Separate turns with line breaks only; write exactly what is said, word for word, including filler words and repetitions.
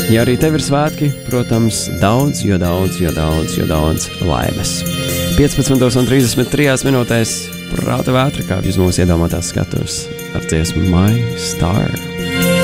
Ja arī tev ir svētki, protams, daudz, jo daudz, jo daudz, jo daudz laimes. piecpadsmitos un trīsdesmit trijās minūtēs prāta vētra, kā jūs mūs iedomātās skatos ar dziesmu My Star.